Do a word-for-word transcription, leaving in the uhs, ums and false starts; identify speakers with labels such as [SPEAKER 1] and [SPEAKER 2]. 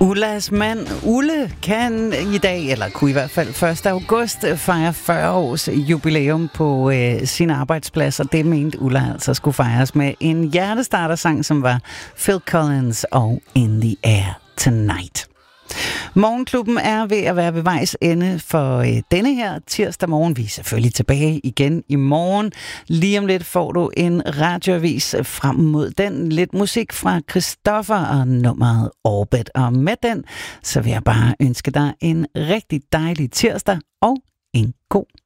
[SPEAKER 1] Ullas mand Ulle kan i dag, eller kunne i hvert fald første august, fejre fyrre års jubilæum på øh, sin arbejdsplads, og det mente Ulla altså skulle fejres med en hjertestartersang, som var Phil Collins og In the Air Tonight. Morgenklubben er ved at være ved vejs ende for øh, denne her tirsdag morgen. Vi er selvfølgelig tilbage igen i morgen. Lige om lidt får du en radioavis frem mod den. Lidt musik fra Christoffer og nummeret Orbit. Og med den, så vil jeg bare ønske dig en rigtig dejlig tirsdag og en god